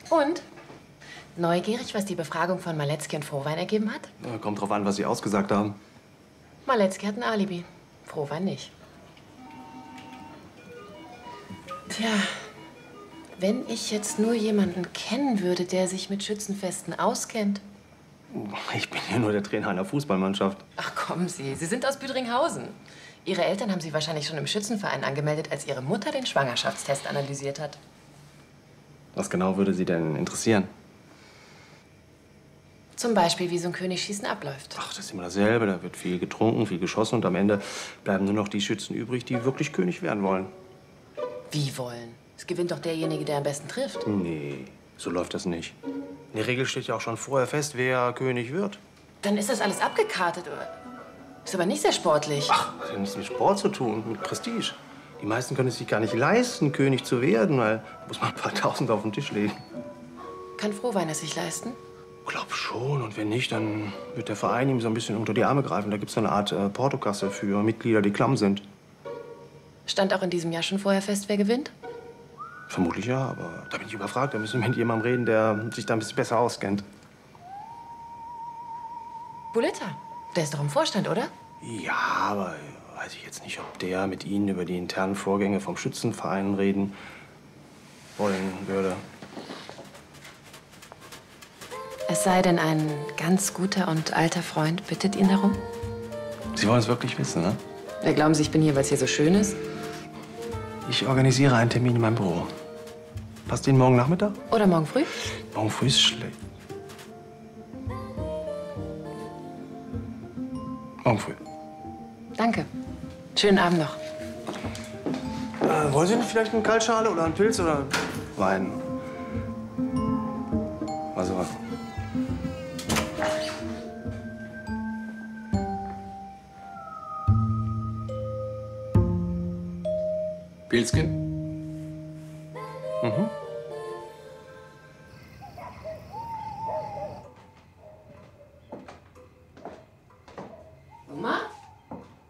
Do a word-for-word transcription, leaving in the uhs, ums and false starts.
Und? Neugierig, was die Befragung von Maletzki und Frohwein ergeben hat? Ja, kommt drauf an, was Sie ausgesagt haben. Maletzki hat ein Alibi. Frohwein nicht. Tja, wenn ich jetzt nur jemanden kennen würde, der sich mit Schützenfesten auskennt. Ich bin ja nur der Trainer einer Fußballmannschaft. Ach, kommen Sie. Sie sind aus Büdringhausen. Ihre Eltern haben Sie wahrscheinlich schon im Schützenverein angemeldet, als Ihre Mutter den Schwangerschaftstest analysiert hat. Was genau würde Sie denn interessieren? Zum Beispiel, wie so ein Königsschießen abläuft. Ach, das ist immer dasselbe. Da wird viel getrunken, viel geschossen und am Ende bleiben nur noch die Schützen übrig, die wirklich König werden wollen. Wie wollen? Es gewinnt doch derjenige, der am besten trifft. Nee, so läuft das nicht. In der Regel steht ja auch schon vorher fest, wer König wird. Dann ist das alles abgekartet, oder? Ist aber nicht sehr sportlich. Ach, das hat nichts mit Sport zu tun, mit Prestige. Die meisten können es sich gar nicht leisten, König zu werden, weil da muss man ein paar Tausend auf den Tisch legen. Kann Frohwein es sich leisten? Glaub schon. Und wenn nicht, dann wird der Verein ihm so ein bisschen unter die Arme greifen. Da gibt es so eine Art äh, Portokasse für Mitglieder, die klamm sind. Stand auch in diesem Jahr schon vorher fest, wer gewinnt? Vermutlich ja, aber da bin ich überfragt. Da müssen wir mit jemandem reden, der sich da ein bisschen besser auskennt. Buletta, der ist doch im Vorstand, oder? Ja, aber weiß ich jetzt nicht, ob der mit Ihnen über die internen Vorgänge vom Schützenverein reden wollen würde. Es sei denn, ein ganz guter und alter Freund bittet ihn darum? Sie wollen es wirklich wissen, ne? Ja, glauben Sie, ich bin hier, weil es hier so schön ist? Ich organisiere einen Termin in meinem Büro. Passt Ihnen morgen Nachmittag? Oder morgen früh? Morgen früh ist schlecht. Morgen früh. Danke. Schönen Abend noch. Äh, wollen Sie nicht vielleicht eine Kaltschale oder einen Pilz oder Wein? Also was? Pilzchen? Mhm.